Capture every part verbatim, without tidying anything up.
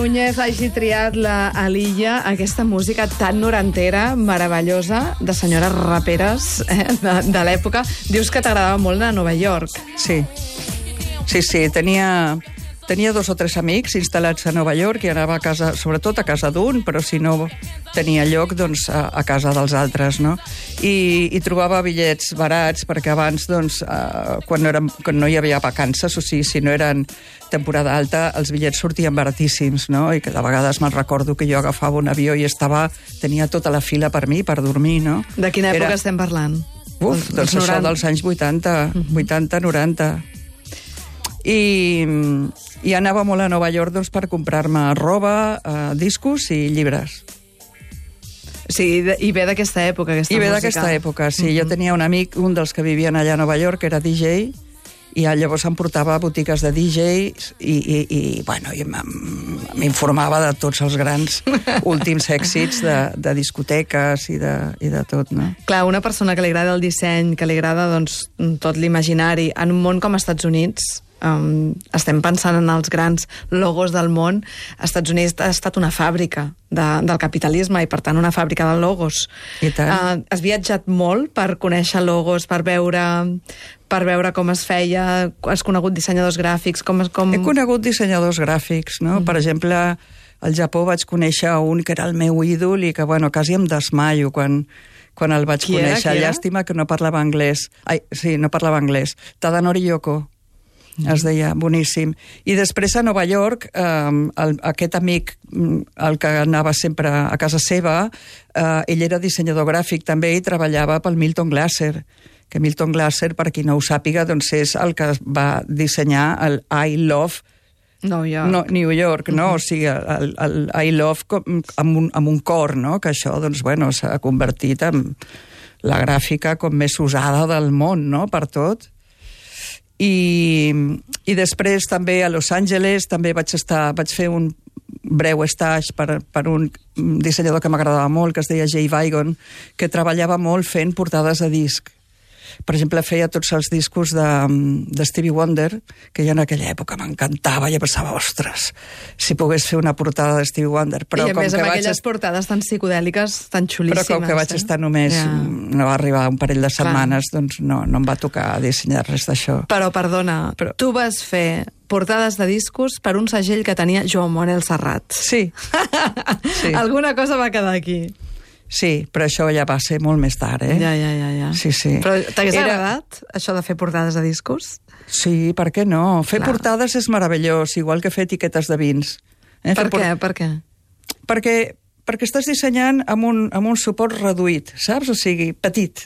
Núñez hagi triat la Alilla, aquesta música tan norantera, meravellosa, de senyores raperes eh, de, de l'època. Dius que t'agradava molt de Nova York. Sí, sí, sí, tenia... Tenia dos o tres amics instal·lats a Nova York i anava a casa, sobretot a casa d'un, però si no tenia lloc, doncs a, a casa dels altres, no? I, i trobava bitllets barats, perquè abans, doncs, eh, quan, no eren, quan no hi havia vacances, o sigui, si no eren temporada alta, els bitllets sortien baratíssims, no? I que de vegades me'n recordo que jo agafava un avió i estava, tenia tota la fila per mi, per dormir, no? De quina època Era... estem parlant? Uf, doncs això dels anys vuitanta, vuitanta, noranta. I, i anava molt a Nova York doncs, per comprar-me roba, eh, discos i llibres. Sí, i ve d'aquesta època, aquesta I ve música. d'aquesta època, sí. Mm-hmm. Jo tenia un amic, un dels que vivien allà a Nova York, que era D J, i llavors em portava a botigues de D Js i, i, i, bueno, i m'informava de tots els grans últims èxits de, de discoteques i de, i de tot, no? Clar, una persona que li agrada el disseny, que li agrada doncs, tot l'imaginari, en un món com als Estats Units, um, estem pensant en els grans logos del món, als Estats Units ha estat una fàbrica de, del capitalisme i, per tant, una fàbrica de logos. I tant. Uh, has viatjat molt per conèixer logos, per veure... per veure com es feia, has conegut dissenyadors gràfics, com... com... He conegut dissenyadors gràfics, no? Mm. Per exemple, al Japó vaig conèixer un que era el meu ídol i que, bueno, quasi em desmaio quan, quan el vaig Qui conèixer. era? Qui Llàstima que no parlava anglès. Ai, sí, no parlava anglès. Tadanori Yoko, mm. es deia, boníssim. I després a Nova York, eh, el, aquest amic, el que anava sempre a casa seva, eh, ell era dissenyador gràfic també i treballava pel Milton Glaser, que Milton Glaser, per qui no ho sàpiga, doncs és el que va dissenyar el I Love New York, no, New York, no? Uh-huh. O sigui, el, el I Love com, amb, un, amb un cor, no? Que això, doncs, bueno, s'ha convertit en la gràfica com més usada del món, no?, per tot. I, i després també a Los Angeles també vaig estar, vaig fer un breu stage per, per un dissenyador que m'agradava molt, que es deia Jay Vigon, que treballava molt fent portades de disc. Per exemple, feia tots els discos de, de Stevie Wonder, que ja en aquella època m'encantava, i pensava, ostres, si pogués fer una portada de Stevie Wonder. Però I a com més que amb vaig aquelles est... portades tan psicodèliques, tan xulíssimes. Però com que vaig eh? estar només, ja. no va arribar un parell de setmanes, Clar. doncs no, no em va tocar dissenyar res d'això. Però, perdona, Però... tu vas fer portades de discos per un segell que tenia Joan Manuel Serrat. Sí. sí. Alguna cosa va quedar aquí. Sí, però això ja va ser molt més tard, eh? Ja, ja, ja. ja. Sí, sí. Però t'hagués Era... agradat, això de fer portades de discos? Sí, per què no? Fer Clar. portades és meravellós, igual que fer etiquetes de vins. Eh? Per fer què? Por... Per què? Perquè, perquè estàs dissenyant amb un, amb un suport reduït, saps? O sigui, petit.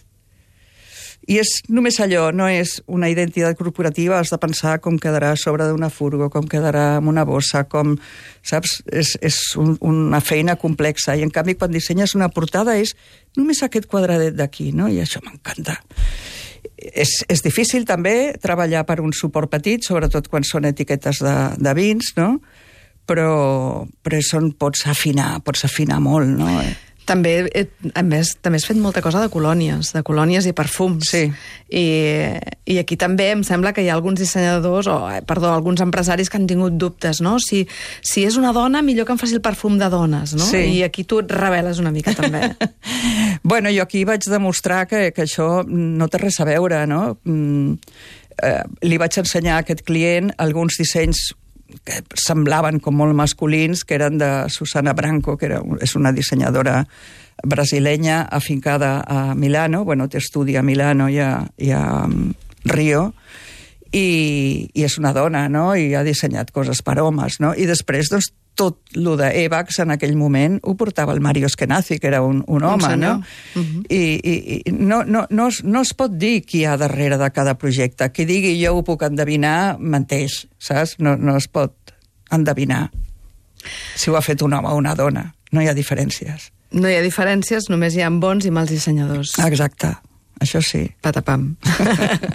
I és només allò, no és una identitat corporativa, has de pensar com quedarà a sobre d'una furgo, com quedarà amb una bossa, com, saps? És, és un, una feina complexa. I en canvi, quan dissenyes una portada és només aquest quadradet d'aquí, no? I això m'encanta. És, és difícil també treballar per un suport petit, sobretot quan són etiquetes de, de vins, no? Però, però són, pots afinar, pots afinar molt, no? També, a més, també has fet molta cosa de colònies, de colònies i perfums. Sí. I, I aquí també em sembla que hi ha alguns dissenyadors, o, perdó, alguns empresaris que han tingut dubtes, no? Si, si és una dona, millor que em faci el perfum de dones, no? Sí. I aquí tu et reveles una mica, també. Bueno, jo aquí vaig demostrar que, que això no té res a veure, no? Mm, eh, li vaig ensenyar a aquest client alguns dissenys que semblaven com molt masculins, que eren de Susana Branco, que era, és una dissenyadora brasilenya afincada a Milano, bueno, té estudi a Milano i a, i a um, Rio, i, i és una dona, no?, i ha dissenyat coses per homes, no?, i després, doncs, tot lo d'Evax en aquell moment ho portava el Mario Eskenazi, que era un, un home, un no? Uh-huh. I, i, i no, no, no, es, no es pot dir qui hi ha darrere de cada projecte. Qui digui jo ho puc endevinar, menteix, saps? No, no es pot endevinar si ho ha fet un home o una dona. No hi ha diferències. No hi ha diferències, només hi ha bons i mals dissenyadors. Exacte, això sí. Patapam.